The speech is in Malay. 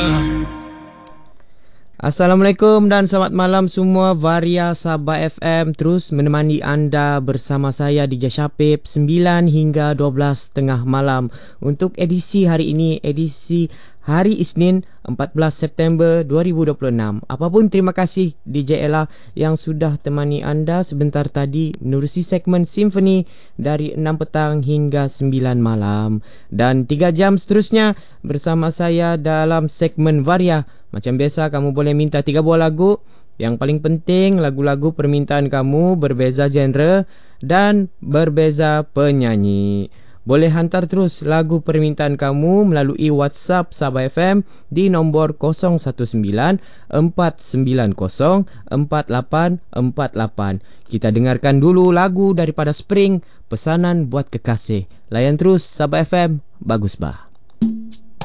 Assalamualaikum dan selamat malam semua. Varia Sabah FM terus menemani anda bersama saya DJ Syapib 9 hingga 12 tengah malam. Untuk edisi hari ini, edisi hari Isnin 14 September 2026. Apapun terima kasih DJ Ella yang sudah temani anda sebentar tadi menerusi segmen Simfoni dari 6 petang hingga 9 malam. Dan 3 jam seterusnya bersama saya dalam segmen Varia. Macam biasa, kamu boleh minta 3 buah lagu. Yang paling penting, lagu-lagu permintaan kamu berbeza genre dan berbeza penyanyi. Boleh hantar terus lagu permintaan kamu melalui WhatsApp Sabah FM di nombor 019 490 4848. Kita dengarkan dulu lagu daripada Spring, Pesanan Buat Kekasih. Layan terus Sabah FM, bagus bah.